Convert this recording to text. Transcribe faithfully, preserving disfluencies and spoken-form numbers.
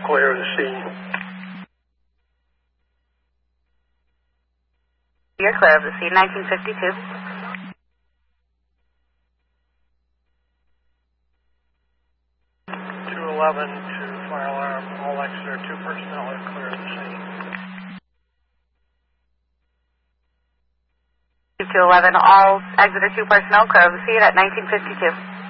clear the scene. You're clear of the scene, nineteen fifty-two. two eleven to fire alarm, all Exeter, two personnel are clear of the scene. two eleven, all Exeter two personnel clear of the scene at nineteen fifty-two.